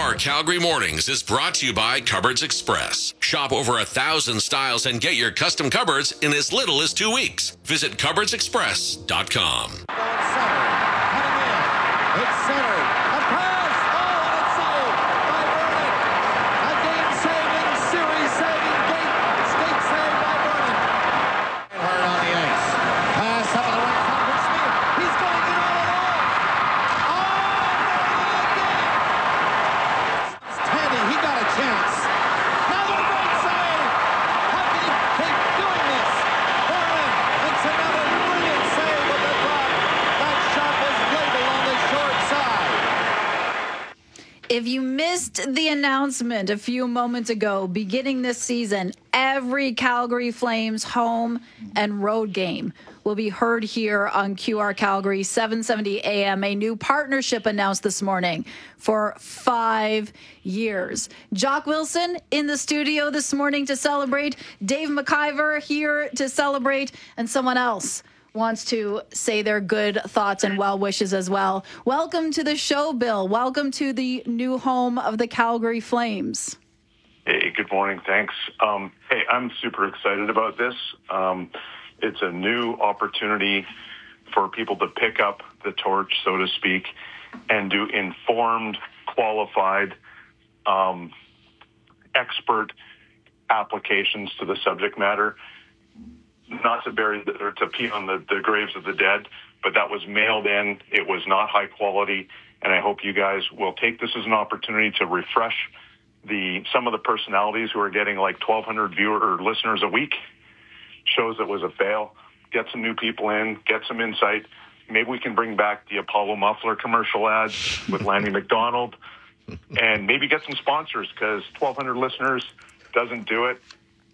QR Calgary Mornings is brought to you by Cupboards Express. Shop over 1,000 styles and get your custom cupboards in as little as 2 weeks. Visit cupboardsexpress.com. It's centered. A pass. Oh, and it's saved by Vernon. A game-saving, series-saving, skate save by Vernon. Hard on the ice. Pass up on the right side for Smith. He's going in all alone. Oh, Vernon again. It's Teddy. He got a chance. Another great save. How can he keep doing this? Vernon makes another brilliant save with the puck. That shot was labeled on the short side. If you missed the announcement a few moments ago, beginning this season, every Calgary Flames home and road game will be heard here on QR Calgary 770 AM. A new partnership announced this morning for 5 years. Jock Wilson in the studio this morning to celebrate. Dave McIver here to celebrate. And someone else wants to say their good thoughts and well wishes as well. Welcome to the show, Bill. Welcome to the new home of the Calgary Flames. Hey, good morning. Thanks. Hey, I'm super excited about this. It's a new opportunity for people to pick up the torch, so to speak, and do informed, qualified, expert applications to the subject matter. Not to bury or to pee on the graves of the dead, but that was mailed in. It was not high quality, and I hope you guys will take this as an opportunity to refresh some of the personalities who are getting like 1,200 viewer or listeners a week. Shows it was a fail. Get some new people in, get some insight. Maybe we can bring back the Apollo Muffler commercial ads with Lanny McDonald, and maybe get some sponsors because 1,200 listeners doesn't do it.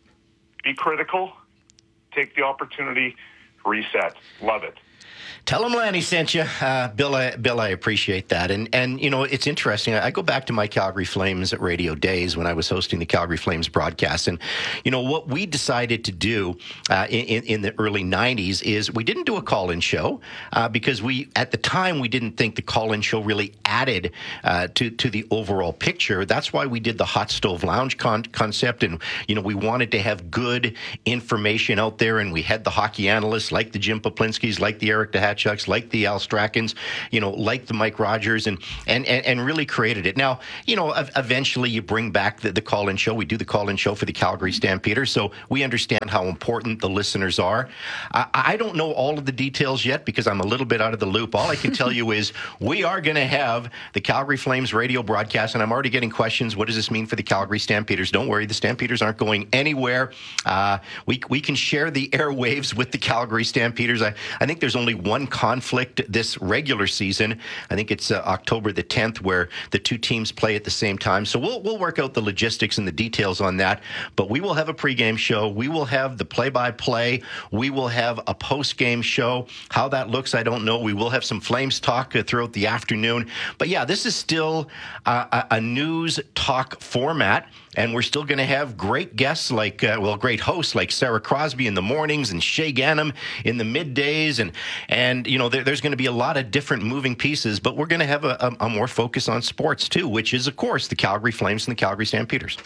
Be critical. Take the opportunity, reset. Love it. Tell him Lanny sent you. Bill, I appreciate that. And you know, it's interesting. I go back to my Calgary Flames radio days when I was hosting the Calgary Flames broadcast. And, you know, what we decided to do in the early 90s is we didn't do a call-in show because at the time, we didn't think the call-in show really added to the overall picture. That's why we did the Hot Stove Lounge concept. And, you know, we wanted to have good information out there. And we had the hockey analysts like the Jim Poplinskis, like the Eric DeHatchucks, like the Al Strackens, you know, like the Mike Rogers, and really created it. Now, you know, eventually you bring back the call-in show. We do the call-in show for the Calgary Stampeders, so we understand how important the listeners are. I don't know all of the details yet because I'm a little bit out of the loop. All I can tell you is we are going to have the Calgary Flames radio broadcast, and I'm already getting questions. What does this mean for the Calgary Stampeders? Don't worry, the Stampeders aren't going anywhere. We can share the airwaves with the Calgary Stampeders. I think there's only one conflict this regular season. I think it's October the 10th where the two teams play at the same time. So we'll work out the logistics and the details on that. But we will have a pregame show. We will have the play-by-play. We will have a postgame show. How that looks, I don't know. We will have some Flames talk throughout the afternoon. But yeah, this is still a news talk format. And we're still going to have great guests like, great hosts like Sarah Crosby in the mornings and Shay Gannam in the middays. And you know, there's going to be a lot of different moving pieces, but we're going to have a more focus on sports too, which is, of course, the Calgary Flames and the Calgary Stampeders.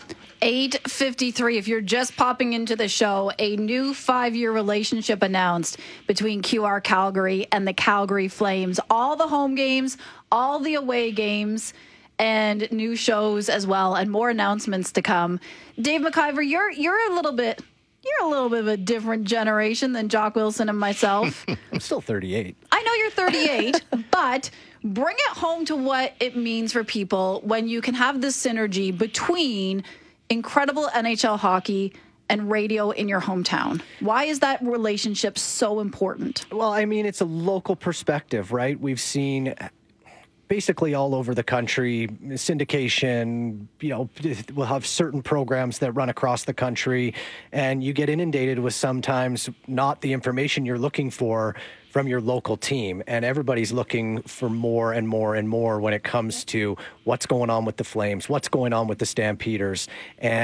8:53. If you're just popping into the show, a new 5-year relationship announced between QR Calgary and the Calgary Flames. All the home games, all the away games, and new shows as well, and more announcements to come. Dave McIver, you're a little bit of a different generation than Jock Wilson and myself. I'm still 38. I know you're 38, but bring it home to what it means for people when you can have this synergy between incredible NHL hockey and radio in your hometown. Why is that relationship so important? Well, I mean, it's a local perspective, right? We've seen basically all over the country, syndication, you know, we'll have certain programs that run across the country, and you get inundated with sometimes not the information you're looking for from your local team. And everybody's looking for more and more and more when it comes to what's going on with the Flames, what's going on with the Stampeders. And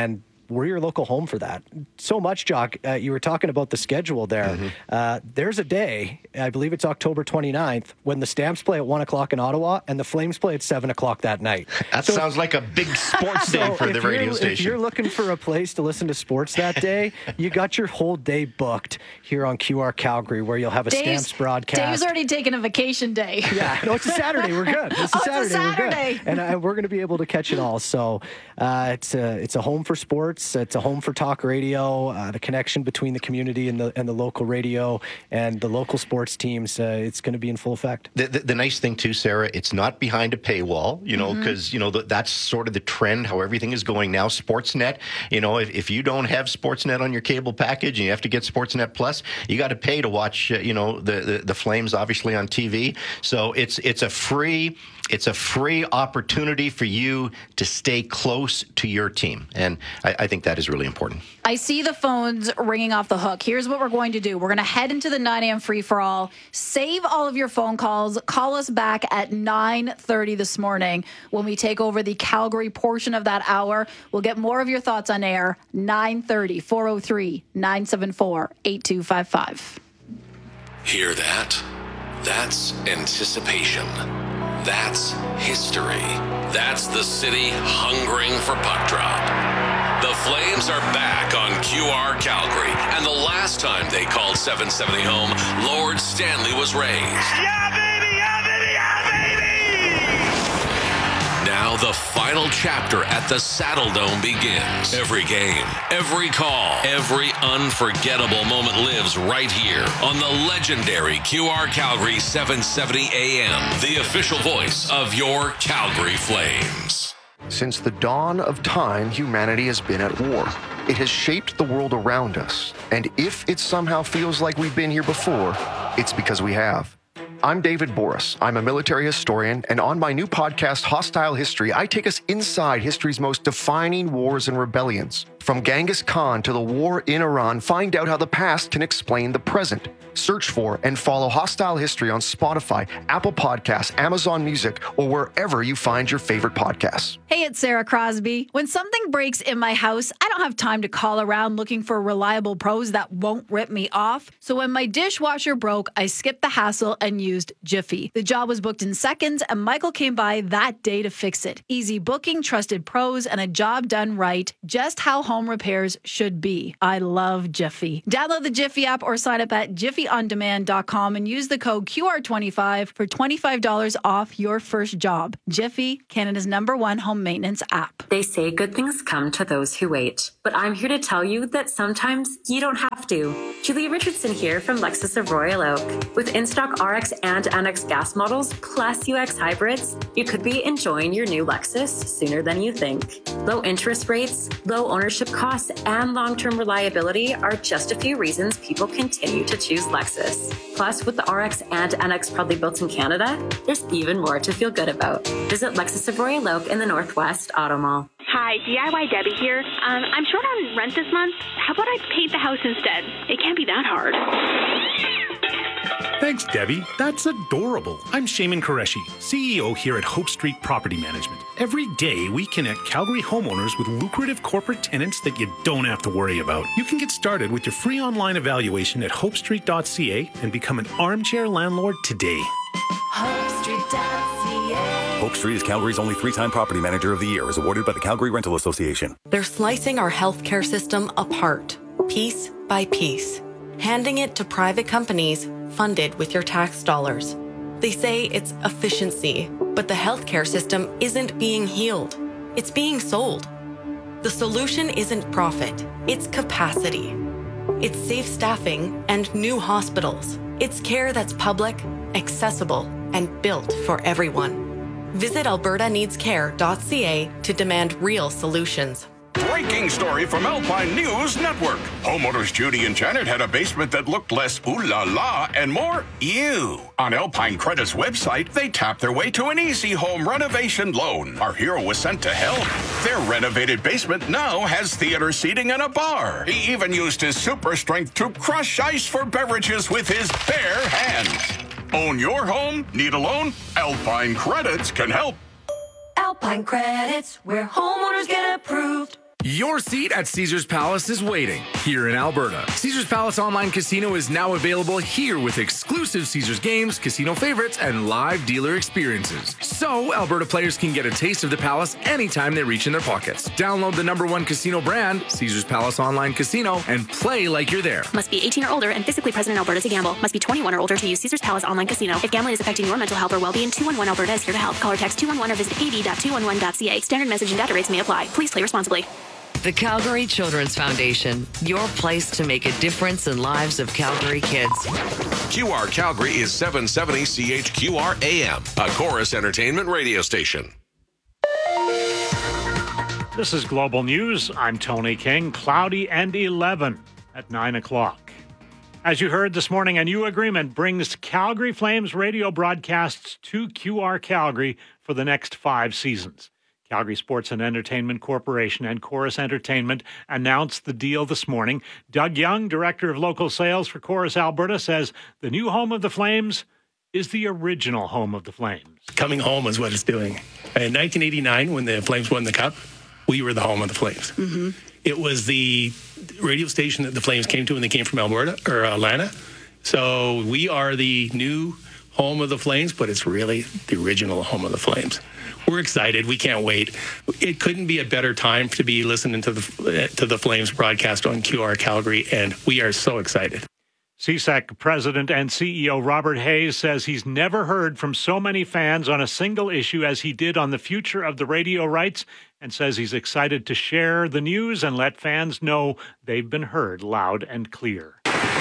we're your local home for that. So much, Jock. You were talking about the schedule there. There's a day, I believe it's October 29th, when the Stamps play at 1 o'clock in Ottawa and the Flames play at 7 o'clock that night. That sounds like a big sports day for the radio station. If you're looking for a place to listen to sports that day, you got your whole day booked here on QR Calgary, where you'll have a Stamps broadcast. Dave's already taken a vacation day. Yeah, no, it's a Saturday. We're good. It's a Saturday. We're good. And we're going to be able to catch it all. So it's a home for sports. It's a home for talk radio. The connection between the community and the local radio and the local sports teams, it's going to be in full effect. The nice thing too, Sarah, it's not behind a paywall, because that's sort of the trend, how everything is going now. Sportsnet, if you don't have Sportsnet on your cable package and you have to get Sportsnet Plus, you got to pay to watch, the Flames obviously on TV. So it's a free opportunity for you to stay close to your team. And I think that is really important. I see the phones ringing off the hook. Here's what we're going to do. We're going to head into the 9 a.m. free-for-all. Save all of your phone calls. Call us back at 9:30 this morning when we take over the Calgary portion of that hour. We'll get more of your thoughts on air. 9:30, 403-974-8255. Hear that? That's anticipation. That's history. That's the city hungering for puck drop. The Flames are back on QR Calgary, and the last time they called 770 home, Lord Stanley was raised. Yeah, baby! Yeah, baby! Yeah, baby! Now the final chapter at the Saddle Dome begins. Every game, every call, every unforgettable moment lives right here on the legendary QR Calgary 770 AM, the official voice of your Calgary Flames. Since the dawn of time, humanity has been at war. It has shaped the world around us, and if it somehow feels like we've been here before, it's because we have. I'm David Boris. I'm a military historian, and on my new podcast, Hostile History, I take us inside history's most defining wars and rebellions. From Genghis Khan to the war in Iran, find out how the past can explain the present. Search for and follow Hostile History on Spotify, Apple Podcasts, Amazon Music, or wherever you find your favorite podcasts. Hey, it's Sarah Crosby. When something breaks in my house, I don't have time to call around looking for reliable pros that won't rip me off. So when my dishwasher broke, I skipped the hassle and used Jiffy. The job was booked in seconds, and Michael came by that day to fix it. Easy booking, trusted pros, and a job done right. Just how home repairs should be. I love Jiffy. Download the Jiffy app or sign up at jiffyondemand.com and use the code QR25 for $25 off your first job. Jiffy, Canada's #1 home maintenance app. They say good things come to those who wait, but I'm here to tell you that sometimes you don't have to. Julia Richardson here from Lexus of Royal Oak. With in-stock RX and NX gas models plus UX hybrids, you could be enjoying your new Lexus sooner than you think. Low interest rates, low ownership costs, and long-term reliability are just a few reasons people continue to choose Lexus. Plus, with the RX and NX proudly built in Canada, there's even more to feel good about. Visit Lexus of Royal Oak in the Northwest Auto Mall. Hi, DIY Debbie here. I'm short on rent this month. How about I paint the house instead? It can't be that hard. Thanks, Debbie. That's adorable. I'm Shaman Qureshi, CEO here at Hope Street Property Management. Every day, we connect Calgary homeowners with lucrative corporate tenants that you don't have to worry about. You can get started with your free online evaluation at hopestreet.ca and become an armchair landlord today. HopeStreet.ca. Hope Street is Calgary's only 3-time Property Manager of the Year, as awarded by the Calgary Rental Association. They're slicing our healthcare system apart, piece by piece, handing it to private companies funded with your tax dollars. They say it's efficiency, but the healthcare system isn't being healed. It's being sold. The solution isn't profit, it's capacity. It's safe staffing and new hospitals. It's care that's public, accessible, and built for everyone. Visit albertaneedscare.ca to demand real solutions. Breaking story from Alpine News Network. Homeowners Judy and Janet had a basement that looked less ooh la la and more ew. On Alpine Credit's website, they tapped their way to an easy home renovation loan. Our hero was sent to hell. Their renovated basement now has theater seating and a bar. He even used his super strength to crush ice for beverages with his bare hands. Own your home? Need a loan? Alpine Credits can help. Alpine Credits, where homeowners get approved. Your seat at Caesars Palace is waiting here in Alberta. Caesars Palace Online Casino is now available here with exclusive Caesars games, casino favorites, and live dealer experiences. So Alberta players can get a taste of the Palace anytime they reach in their pockets. Download the #1 casino brand, Caesars Palace Online Casino, and play like you're there. Must be 18 or older and physically present in Alberta to gamble. Must be 21 or older to use Caesars Palace Online Casino. If gambling is affecting your mental health or well-being, 211 Alberta is here to help. Call or text 211 or visit ad.211.ca. Standard message and data rates may apply. Please play responsibly. The Calgary Children's Foundation, your place to make a difference in lives of Calgary kids. QR Calgary is 770 CHQR AM, a Chorus Entertainment radio station. This is Global News. I'm Tony King. Cloudy and 11 at 9 o'clock. As you heard this morning, a new agreement brings Calgary Flames radio broadcasts to QR Calgary for the next 5 seasons. Calgary Sports and Entertainment Corporation and Chorus Entertainment announced the deal this morning. Doug Young, Director of Local Sales for Chorus Alberta, says the new home of the Flames is the original home of the Flames. Coming home is what it's doing. In 1989, when the Flames won the Cup, we were the home of the Flames. Mm-hmm. It was the radio station that the Flames came to when they came from Alberta or Atlanta. So we are the new home of the Flames, but it's really the original home of the Flames. We're excited. We can't wait. It couldn't be a better time to be listening to the Flames broadcast on QR Calgary, and we are so excited. CSEC President and CEO Robert Hayes says he's never heard from so many fans on a single issue as he did on the future of the radio rights, and says he's excited to share the news and let fans know they've been heard loud and clear.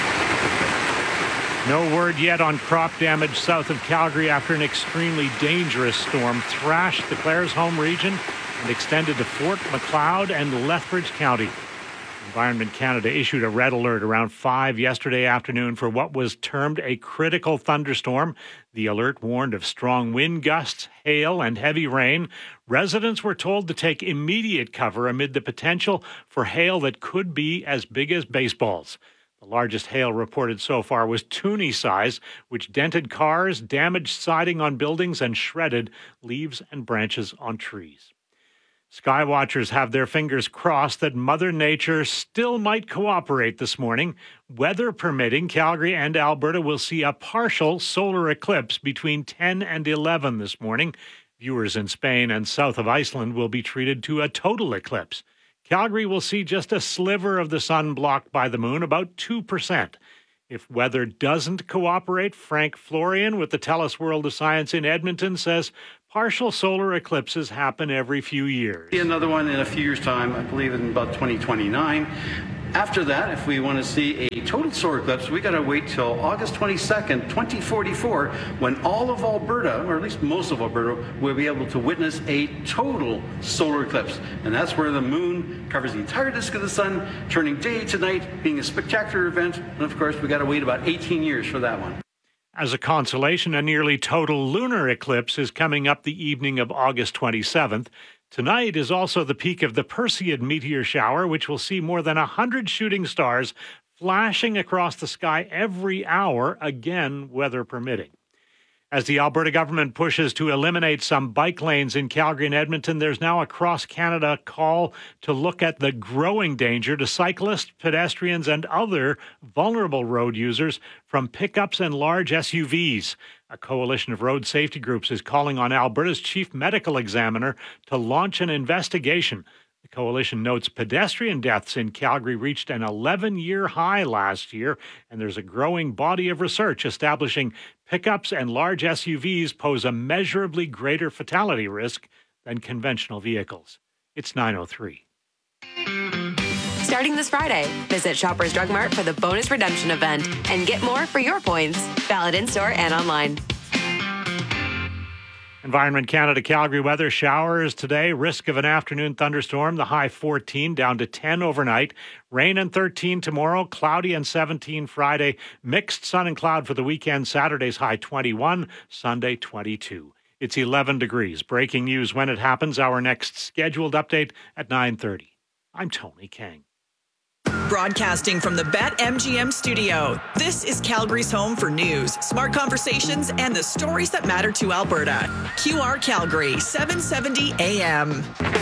No word yet on crop damage south of Calgary after an extremely dangerous storm thrashed the Clares home region and extended to Fort Macleod and Lethbridge County. Environment Canada issued a red alert around 5 yesterday afternoon for what was termed a critical thunderstorm. The alert warned of strong wind gusts, hail, and heavy rain. Residents were told to take immediate cover amid the potential for hail that could be as big as baseballs. The largest hail reported so far was toonie size, which dented cars, damaged siding on buildings, and shredded leaves and branches on trees. Skywatchers have their fingers crossed that Mother Nature still might cooperate this morning. Weather permitting, Calgary and Alberta will see a partial solar eclipse between 10 and 11 this morning. Viewers in Spain and south of Iceland will be treated to a total eclipse. Calgary will see just a sliver of the sun blocked by the moon, about 2%. If weather doesn't cooperate, Frank Florian with the TELUS World of Science in Edmonton says partial solar eclipses happen every few years. See another one in a few years' time, I believe in about 2029. After that, if we want to see a total solar eclipse, we got to wait till August 22nd, 2044, when all of Alberta, or at least most of Alberta, will be able to witness a total solar eclipse. And that's where the moon covers the entire disk of the sun, turning day to night, being a spectacular event. And of course, we got to wait about 18 years for that one. As a consolation, a nearly total lunar eclipse is coming up the evening of August 27th. Tonight is also the peak of the Perseid meteor shower, which will see more than 100 shooting stars flashing across the sky every hour, again, weather permitting. As the Alberta government pushes to eliminate some bike lanes in Calgary and Edmonton, there's now a cross-Canada call to look at the growing danger to cyclists, pedestrians, and other vulnerable road users from pickups and large SUVs. A coalition of road safety groups is calling on Alberta's chief medical examiner to launch an investigation. The coalition notes pedestrian deaths in Calgary reached an 11-year high last year, and there's a growing body of research establishing pickups and large SUVs pose a measurably greater fatality risk than conventional vehicles. It's 9:03. Starting this Friday, visit Shoppers Drug Mart for the bonus redemption event and get more for your points. Valid in-store and online. Environment Canada Calgary weather, showers today, risk of an afternoon thunderstorm, the high 14 down to 10 overnight, rain and 13 tomorrow, cloudy and 17 Friday, mixed sun and cloud for the weekend, Saturday's high 21, Sunday 22. It's 11 degrees. Breaking news when it happens, our next scheduled update at 9:30. I'm Tony King. Broadcasting from the BetMGM studio, this is Calgary's home for news, smart conversations, and the stories that matter to Alberta. QR Calgary, 770 AM.